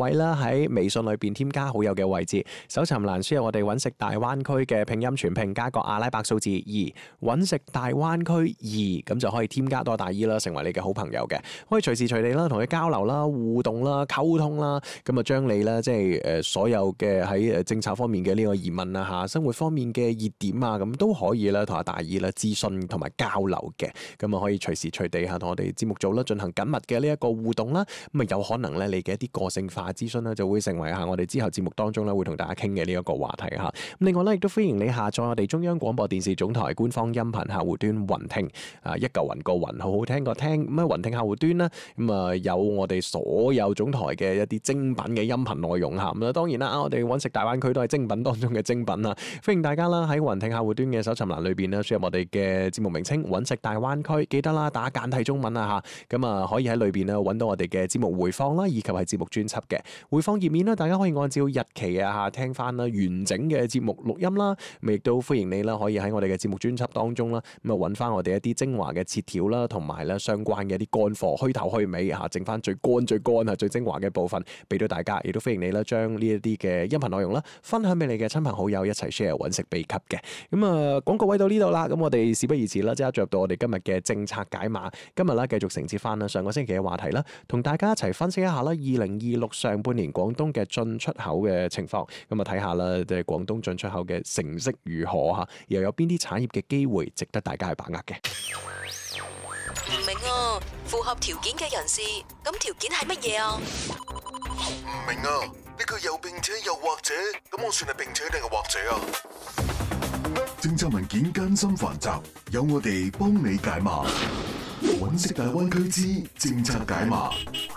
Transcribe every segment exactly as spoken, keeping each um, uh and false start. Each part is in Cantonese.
位啦喺微信裏邊添加好友嘅位置，搜尋欄輸入我哋揾食大灣區嘅拼音全拼加個阿拉伯數字二，揾食大灣區二，咁就可以添加多大姨啦，成為你嘅好朋友嘅，可以隨時隨地啦同佢交流啦、互動啦、溝通啦，咁啊將你咧即係誒所有嘅喺誒政策方面嘅呢個疑問啊嚇，生活方面嘅熱點啊，咁都可以啦同阿大姨啦諮詢同埋交流嘅，咁啊可以隨時隨地嚇同我哋節目組啦進行緊密嘅呢一個互動啦，咁啊有可能咧你嘅一啲個性化諮詢咧就會成為下我哋之後節目當中咧會同大家傾嘅呢一個話題嚇。咁另外咧亦都歡迎你下載我哋中央廣播電視總台官方音頻客戶端雲聽啊，一嚿雲個雲，好好聽個聽，咁啊雲聽客戶端啦，咁啊有我哋所有總台嘅一啲精品嘅音頻內容嚇。咁啊當然啦，我哋揾食大灣區都係精品當中嘅精品啊！歡迎大家啦喺雲聽客戶端嘅搜尋欄裏邊咧輸入我哋嘅節目名稱揾食大灣區，記得啦打簡體中文啊嚇，咁啊可以喺裏邊咧揾到我哋嘅節目回放啦，以及係節目專輯嘅回放頁面啦，大家可以按照日期啊嚇聽翻啦完整嘅節目錄音啦，咁亦都歡迎你啦可以喺我哋嘅節目專輯當中啦，咁啊揾翻我哋一啲精華嘅切條啦，同埋咧相關嘅一啲乾貨，虛頭虛尾嚇，剩翻最乾最乾啊最精華嘅部分俾到大家，亦都歡迎你啦將呢一啲嘅音頻內容啦分享俾你嘅親朋好友一齊 share 揾食秘笈嘅。咁啊廣告位到呢度啦，咁我哋事不宜遲啦，即刻進入到我哋今日嘅政策解碼。今日咧繼續承接翻啦上個星期嘅話題啦，同大家一齊分析一下啦二零二六上半年廣東嘅進出口嘅情況，咁啊睇下啦即係廣東進出口嘅成績如何嚇，又有邊啲產業嘅機會值得大家去把握嘅。 唔明啊，符合條件嘅人士，咁條件係乜嘢啊？ 唔明啊，呢個又並且又或者，咁我算係並且定係或者啊？政策文件艱辛繁雜，有我哋幫你解碼。揾食大灣區之政策解碼。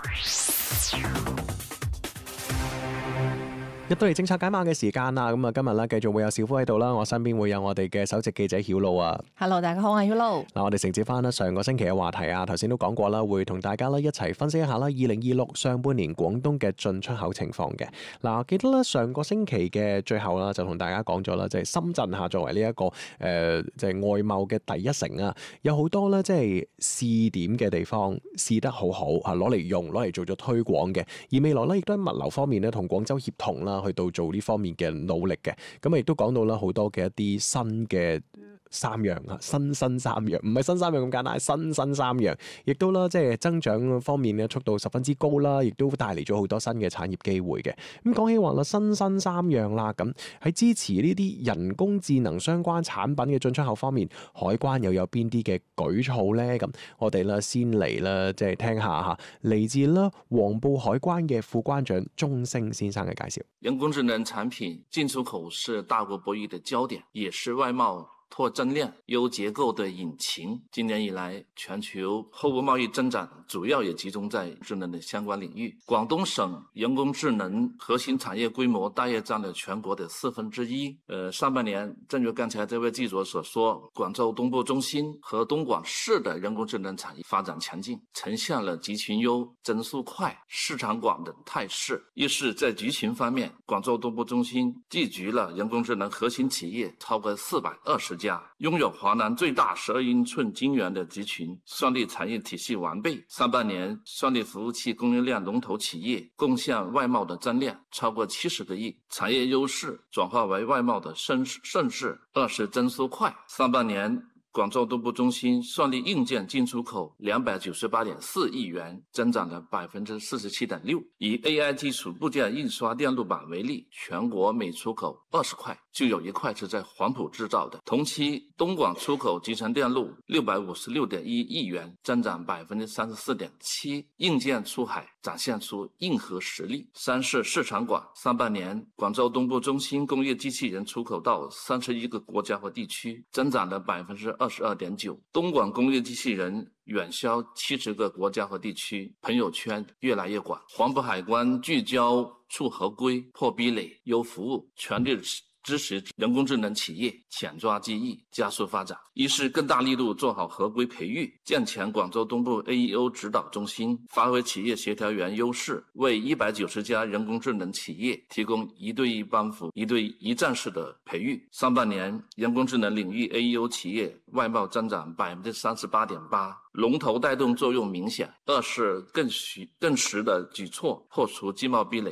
入到嚟政策解碼嘅時間啦，咁啊今日咧繼續會有小夫喺度啦，我身邊會有我哋嘅首席記者曉露啊。 Hello， 大家好，我係曉露。 嗱，我哋承接翻啦上個星期嘅話題啊，頭先都講過啦，會同大家咧一齊分析一下啦，二零二六上半年廣東嘅進出口情況嘅。嗱，記得咧上個星期嘅最後啦，就同大家講咗啦，即係深圳嚇作為呢一個誒，即係外貿嘅第一城啊，有好多咧即係試點嘅地方，試得好好嚇，攞嚟用，攞嚟做咗推廣嘅。而未來咧亦都喺物流方面咧同廣州協同啦。去到做呢方面嘅努力嘅，咁啊亦都講到啦好多嘅一啲新嘅三樣啊，新新三樣，唔係新三樣咁簡單，係新新三樣，亦都啦即係增長方面嘅速度十分之高啦，亦都帶嚟咗好多新嘅產業機會嘅。咁講起話啦，新新三樣啦，咁喺支持呢啲人工智能相關產品嘅進出口方面，海關又有邊啲嘅舉措咧？咁我哋啦先嚟啦，即係聽下吓嚟自啦黃埔海關嘅副關長鐘聲先生嘅介紹。 人工智能產品進出口是大國博弈的焦點，也是外貿拓增量、優結構的引擎。今年以來，全球貨物貿易增長主要也集中在智能的相關領域。廣東省人工智能核心產業規模大約佔了全國的四分之一。呃，上半年，正如剛才這位記者所說，廣州東部中心和東莞市的人工智能產業發展強勁，呈現了集群優、增速快、市場廣的態勢。一是在集群方面，廣州東部中心聚集了人工智能核心企業超過四百二十家，擁有華南最大十二英寸晶圓的集群，算力產業體系完備。上半年，算力服務器供應鏈龍頭企業貢獻外貿的增量超過七十個億，產業優勢轉化為外貿的盛盛勢。二是增速快，上半年廣州東部中心算力硬件進出口兩百九十八點四億元，增長了百分之四十七點六。以 A I 基礎部件印刷電路板為例，全國每出口二十塊，就有一塊是在黃埔製造的。同期，東莞出口集成電路六百五十六點一億元，增長百分之三十四點七。硬件出海展現出硬核實力。三是市場廣，上半年廣州東部中心工業機器人出口到三十一個國家和地區，增長了百分之二十二點九。東莞工業機器人遠銷七十個國家和地區，朋友圈越來越廣。黃埔海關聚焦促合規、破壁壘、優服務，全力支持人工智能企業淺抓技藝，加速發展。一是更大力度做好合規培育，健全廣州東部 A E O 指導中心，發揮企業協調員優勢，為一百九十家人工智能企業提供一對一幫扶、一對一站式的培育。上半年，人工智能領域 A E O 企業外貿增長百分之三十八點八，龍頭帶動作用明顯。二是更實更實的舉措，破除經貿壁壘，